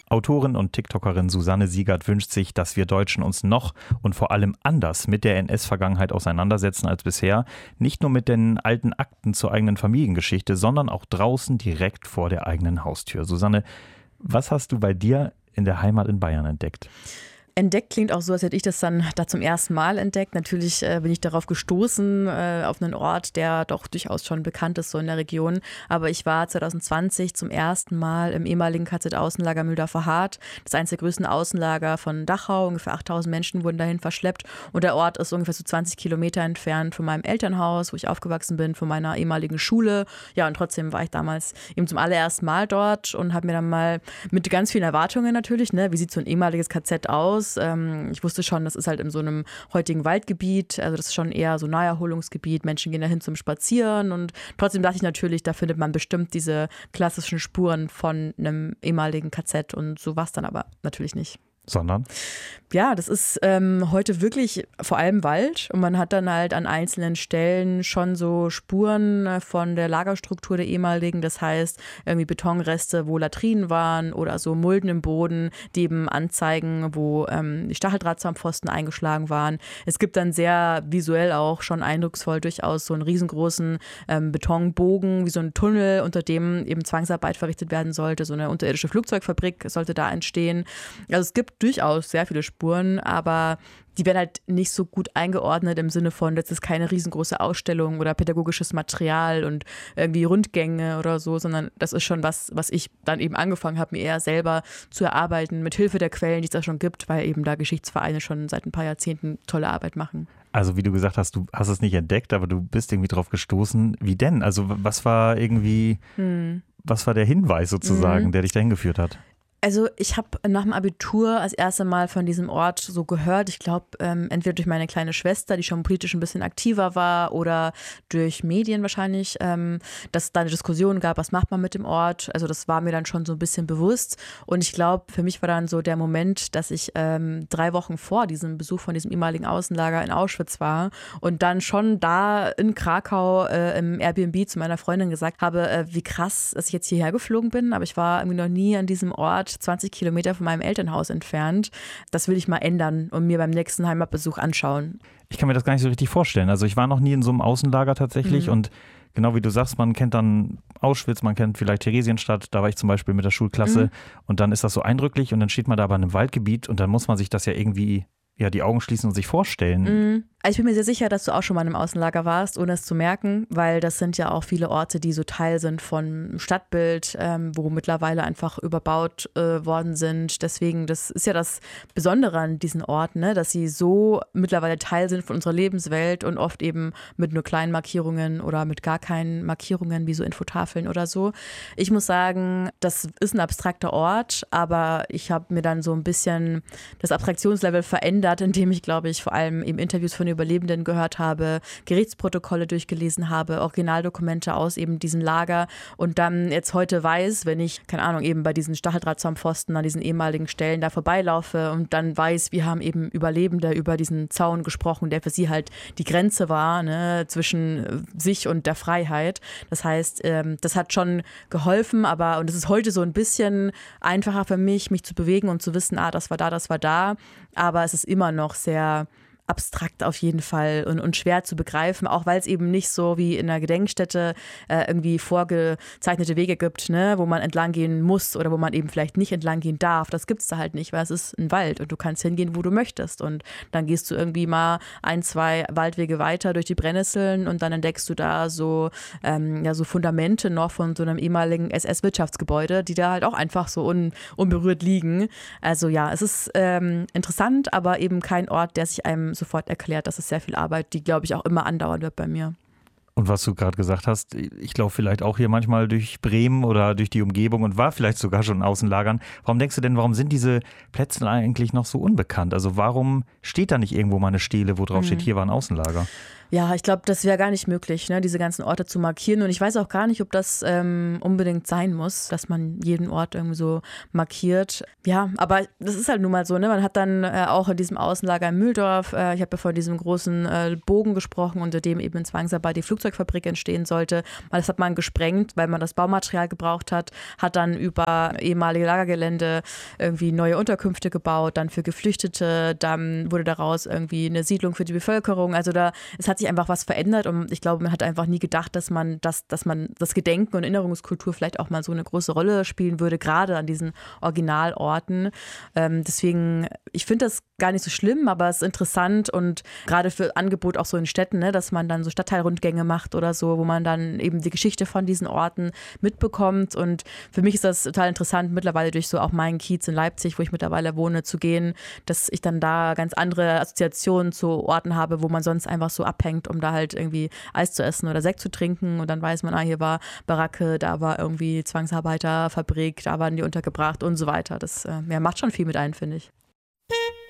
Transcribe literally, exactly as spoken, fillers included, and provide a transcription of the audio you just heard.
Autorin und TikTokerin Susanne Siegert wünscht sich, dass wir Deutschen uns noch und vor allem anders mit der N S-Vergangenheit auseinandersetzen als bisher. Nicht nur mit den alten Akten zur eigenen Familiengeschichte, sondern auch draußen direkt vor der eigenen Haustür. Susanne, was hast du bei dir in der Heimat in Bayern entdeckt? Entdeckt klingt auch so, als hätte ich das dann da zum ersten Mal entdeckt. Natürlich äh, bin ich darauf gestoßen, äh, auf einen Ort, der doch durchaus schon bekannt ist so in der Region. Aber ich war zwanzig zwanzig zum ersten Mal im ehemaligen K Z-Außenlager Mühldorfer Hart. Das ist eines der größten Außenlager von Dachau. Ungefähr achttausend Menschen wurden dahin verschleppt. Und der Ort ist ungefähr so zwanzig Kilometer entfernt von meinem Elternhaus, wo ich aufgewachsen bin, von meiner ehemaligen Schule. Ja, und trotzdem war ich damals eben zum allerersten Mal dort und habe mir dann mal mit ganz vielen Erwartungen natürlich, ne, wie sieht so ein ehemaliges K Z aus? Ich wusste schon, das ist halt in so einem heutigen Waldgebiet, also das ist schon eher so Naherholungsgebiet, Menschen gehen dahin zum Spazieren und trotzdem dachte ich natürlich, da findet man bestimmt diese klassischen Spuren von einem ehemaligen K Z und so war es dann aber natürlich nicht. Sondern? Ja, das ist ähm, heute wirklich vor allem Wald und man hat dann halt an einzelnen Stellen schon so Spuren von der Lagerstruktur der ehemaligen, das heißt irgendwie Betonreste, wo Latrinen waren oder so Mulden im Boden, die eben anzeigen, wo ähm, die Stacheldrahtzaunpfosten eingeschlagen waren. Es gibt dann sehr visuell auch schon eindrucksvoll durchaus so einen riesengroßen ähm, Betonbogen, wie so ein Tunnel, unter dem eben Zwangsarbeit verrichtet werden sollte, so eine unterirdische Flugzeugfabrik sollte da entstehen. Also es gibt durchaus sehr viele Spuren, aber die werden halt nicht so gut eingeordnet im Sinne von, das ist keine riesengroße Ausstellung oder pädagogisches Material und irgendwie Rundgänge oder so, sondern das ist schon was, was ich dann eben angefangen habe, mir eher selber zu erarbeiten, mit Hilfe der Quellen, die es da schon gibt, weil eben da Geschichtsvereine schon seit ein paar Jahrzehnten tolle Arbeit machen. Also wie du gesagt hast, du hast es nicht entdeckt, aber du bist irgendwie drauf gestoßen. Wie denn? Also was war irgendwie, hm. was war der Hinweis sozusagen, hm. der dich dahin geführt hat? Also ich habe nach dem Abitur das erste Mal von diesem Ort so gehört. Ich glaube, ähm, entweder durch meine kleine Schwester, die schon politisch ein bisschen aktiver war, oder durch Medien wahrscheinlich, ähm, dass es da eine Diskussion gab, was macht man mit dem Ort. Also das war mir dann schon so ein bisschen bewusst. Und ich glaube, für mich war dann so der Moment, dass ich ähm, drei Wochen vor diesem Besuch von diesem ehemaligen Außenlager in Auschwitz war und dann schon da in Krakau äh, im Airbnb zu meiner Freundin gesagt habe, äh, wie krass, dass ich jetzt hierher geflogen bin. Aber ich war irgendwie noch nie an diesem Ort zwanzig Kilometer von meinem Elternhaus entfernt. Das will ich mal ändern und mir beim nächsten Heimatbesuch anschauen. Ich kann mir das gar nicht so richtig vorstellen. Also ich war noch nie in so einem Außenlager tatsächlich mhm. und genau wie du sagst, man kennt dann Auschwitz, man kennt vielleicht Theresienstadt, da war ich zum Beispiel mit der Schulklasse mhm. und dann ist das so eindrücklich und dann steht man da aber in einem Waldgebiet und dann muss man sich das ja irgendwie, ja, die Augen schließen und sich vorstellen. Mhm. Also ich bin mir sehr sicher, dass du auch schon mal in einem Außenlager warst, ohne es zu merken, weil das sind ja auch viele Orte, die so Teil sind von Stadtbild, ähm, wo mittlerweile einfach überbaut äh, worden sind. Deswegen, das ist ja das Besondere an diesen Orten, ne? Dass sie so mittlerweile Teil sind von unserer Lebenswelt und oft eben mit nur kleinen Markierungen oder mit gar keinen Markierungen wie so Infotafeln oder so. Ich muss sagen, das ist ein abstrakter Ort, aber ich habe mir dann so ein bisschen das Abstraktionslevel verändert, indem ich, glaube ich, vor allem eben Interviews von Überlebenden gehört habe, Gerichtsprotokolle durchgelesen habe, Originaldokumente aus eben diesem Lager und dann jetzt heute weiß, wenn ich, keine Ahnung, eben bei diesen Stacheldrahtzaunpfosten an diesen ehemaligen Stellen da vorbeilaufe und dann weiß, wir haben eben Überlebende über diesen Zaun gesprochen, der für sie halt die Grenze war, ne, zwischen sich und der Freiheit. Das heißt, ähm, das hat schon geholfen, aber und es ist heute so ein bisschen einfacher für mich, mich zu bewegen und zu wissen, ah, das war da, das war da, aber es ist immer noch sehr abstrakt auf jeden Fall und, und schwer zu begreifen, auch weil es eben nicht so wie in einer Gedenkstätte äh, irgendwie vorgezeichnete Wege gibt, ne, wo man entlang gehen muss oder wo man eben vielleicht nicht entlang gehen darf. Das gibt es da halt nicht, weil es ist ein Wald und du kannst hingehen, wo du möchtest und dann gehst du irgendwie mal ein, zwei Waldwege weiter durch die Brennnesseln und dann entdeckst du da so, ähm, ja, so Fundamente noch von so einem ehemaligen S S-Wirtschaftsgebäude, die da halt auch einfach so un, unberührt liegen. Also ja, es ist ähm, interessant, aber eben kein Ort, der sich einem sofort erklärt. Das ist sehr viel Arbeit, die, glaube ich, auch immer andauern wird bei mir. Und was du gerade gesagt hast, ich laufe vielleicht auch hier manchmal durch Bremen oder durch die Umgebung und war vielleicht sogar schon in Außenlagern. Warum denkst du denn, warum sind diese Plätze eigentlich noch so unbekannt? Also warum steht da nicht irgendwo mal eine Stele, wo drauf steht, hier war ein Außenlager? Ja, ich glaube, das wäre gar nicht möglich, ne, diese ganzen Orte zu markieren. Und ich weiß auch gar nicht, ob das ähm, unbedingt sein muss, dass man jeden Ort irgendwie so markiert. Ja, aber das ist halt nun mal so, ne? Man hat dann äh, auch in diesem Außenlager in Mühldorf, äh, ich habe ja von diesem großen äh, Bogen gesprochen, unter dem eben in Zwangsarbeit die Flugzeugfabrik entstehen sollte. Das hat man gesprengt, weil man das Baumaterial gebraucht hat, hat dann über ehemalige Lagergelände irgendwie neue Unterkünfte gebaut, dann für Geflüchtete, dann wurde daraus irgendwie eine Siedlung für die Bevölkerung. Also da, es hat sich einfach was verändert und ich glaube, man hat einfach nie gedacht, dass man das, dass man das Gedenken und Erinnerungskultur vielleicht auch mal so eine große Rolle spielen würde, gerade an diesen Originalorten. Ähm, deswegen, ich finde das gar nicht so schlimm, aber es ist interessant und gerade für Angebot auch so in Städten, ne, dass man dann so Stadtteilrundgänge macht oder so, wo man dann eben die Geschichte von diesen Orten mitbekommt. Und für mich ist das total interessant, mittlerweile durch so auch meinen Kiez in Leipzig, wo ich mittlerweile wohne, zu gehen, dass ich dann da ganz andere Assoziationen zu Orten habe, wo man sonst einfach so abhängt, um da halt irgendwie Eis zu essen oder Sekt zu trinken. Und dann weiß man, ah, hier war Baracke, da war irgendwie Zwangsarbeiterfabrik, da waren die untergebracht und so weiter. Das äh, ja, macht schon viel mit ein, finde ich.